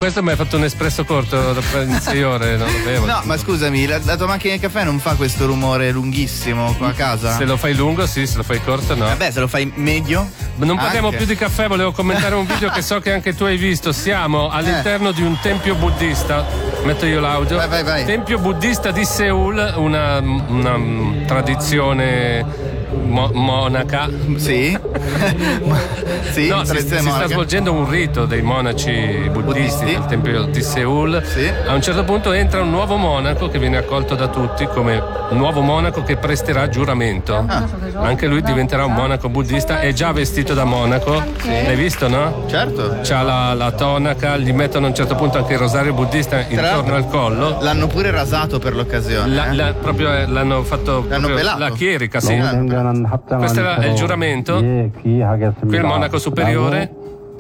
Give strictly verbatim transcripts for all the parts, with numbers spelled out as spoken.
questo mi hai fatto un espresso corto in sei ore, non lo bevo. No, ma scusami, la, la tua macchina di caffè non fa questo rumore lunghissimo qua a casa? Se lo fai lungo sì, se lo fai corto no. Vabbè, se lo fai medio? Non parliamo Anche. più di caffè, volevo commentare un video che so che anche tu hai visto. Siamo all'interno eh. di un tempio buddista. Metto io l'audio. Vai, vai, vai. Tempio buddista di Seul, una, una tradizione Mo- monaca. Sì. Sì, no, si, si sta svolgendo un rito dei monaci buddisti, buddisti. Del tempio di Seul. Sì. A un certo punto entra un nuovo monaco che viene accolto da tutti come un nuovo monaco che presterà giuramento. Ah. Anche lui diventerà un monaco buddista, è già vestito da monaco. Sì. L'hai visto, no? Certo. C'ha la, la tonaca, gli mettono a un certo punto anche il rosario buddista intorno al collo. L'hanno pure rasato per l'occasione. La, eh? la, proprio l'hanno fatto l'hanno pelato. La chierica, sì. Questo era il giuramento. Qui il monaco superiore.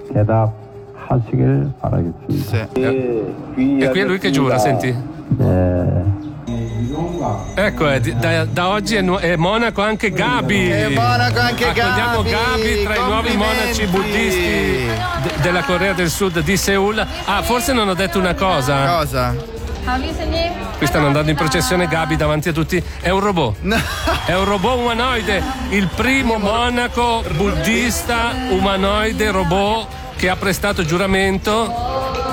Sì. E qui è lui che giura, senti. Ecco, è, da, da oggi è, è monaco anche Gabi. È monaco anche Accogliamo Gabi. Gabi tra i nuovi monaci buddisti de, della Corea del Sud di Seul. Ah, forse non ho detto una cosa. Cosa? Qui stanno andando in processione Gabi davanti a tutti. È un robot. No. È un robot umanoide. Il primo monaco buddista umanoide robot che ha prestato giuramento.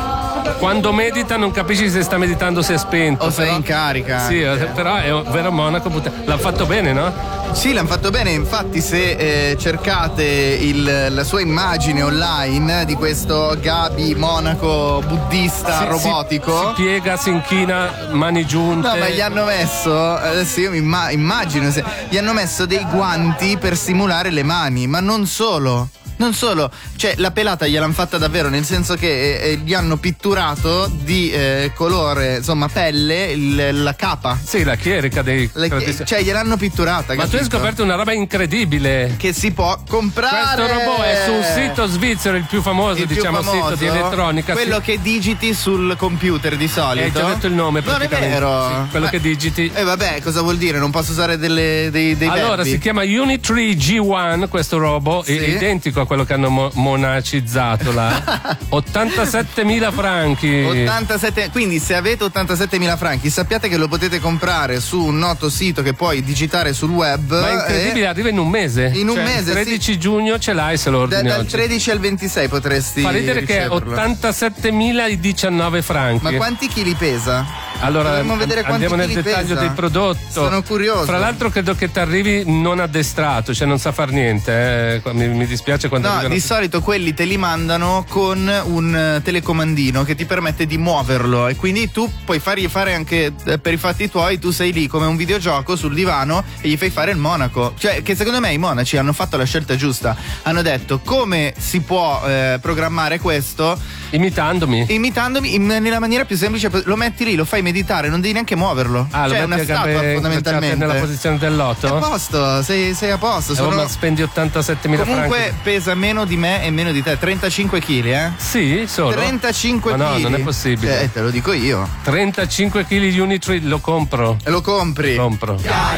Quando medita non capisci se sta meditando o se è spento. O se è in carica. Sì, però è un vero monaco. L'hanno fatto bene, no? Sì, l'hanno fatto bene. Infatti se eh, cercate il, la sua immagine online di questo Gabi monaco buddista si, robotico si, si piega, si inchina, mani giunte. No, ma gli hanno messo, adesso io mi imma- immagino se, gli hanno messo dei guanti per simulare le mani. Ma non solo Non solo, cioè la pelata gliel'hanno fatta davvero, nel senso che eh, gli hanno pitturato di eh, colore, insomma, pelle il, la capa. Sì, la chierica dei Le, cioè gliel'hanno pitturata. Ma capito? tu hai scoperto una roba incredibile. Che si può comprare. Questo robot è su un sito svizzero, il più famoso, il diciamo, più famoso, sito di elettronica. Quello sì. che digiti sul computer di solito. Hai già detto il nome, non è vero. Sì, quello Ma, che digiti. E eh, vabbè, cosa vuol dire? Non posso usare delle, dei, dei Allora, verbi. si chiama Unitree G uno, questo robot, sì. È identico a quello che hanno mo- monacizzato là. ottantasettemila franchi. ottantasette, quindi se avete ottantasettemila franchi, sappiate che lo potete comprare su un noto sito che puoi digitare sul web. Ma è incredibile, e... arriva in un mese. In un cioè, mese, tredici sì. giugno ce l'hai se lo ordini da, dal oggi. tredici al ventisei potresti. Fa ridere riceverlo. che è ottantasettemila franchi. Ma quanti chili pesa? Allora Dovremmo vedere quanti andiamo nel chili dettaglio pesa. del prodotto. Sono curioso. Fra l'altro credo che ti arrivi non addestrato, cioè non sa far niente. Eh. Mi, mi dispiace quando No, arrivano... di solito quelli te li mandano con un telecomandino che ti permette di muoverlo e quindi tu puoi fargli fare anche eh, per i fatti tuoi, tu sei lì come un videogioco sul divano e gli fai fare il monaco. Cioè, che secondo me i monaci hanno fatto la scelta giusta. Hanno detto come si può eh, programmare questo imitandomi. Imitandomi in, nella maniera più semplice. Lo metti lì, lo fai meditare, non devi neanche muoverlo. Ah, cioè, lo è una metti a statua gambe fondamentalmente nella posizione dell'otto? È a posto, sei, sei a posto. Eh, Sono... ma spendi ottantasettemila franchi. Comunque pesa meno di me e meno di te, trentacinque chili, eh? Sì, solo. trentacinque ma no, chili. non è possibile. Eh, te lo dico io. trentacinque chili Unitree, lo compro. E lo compri. Compro.